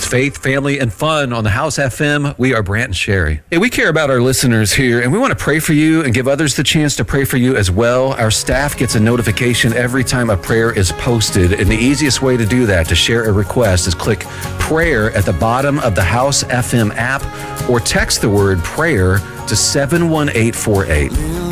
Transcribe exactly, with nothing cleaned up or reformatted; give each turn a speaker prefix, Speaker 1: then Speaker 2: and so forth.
Speaker 1: It's faith, family, and fun on the House F M. We are Brant and Sherry. Hey, we care about our listeners here, and we want to pray for you and give others the chance to pray for you as well. Our staff gets a notification every time a prayer is posted, and the easiest way to do that, to share a request, is click prayer at the bottom of the House F M app or text the word prayer to seven one eight four eight.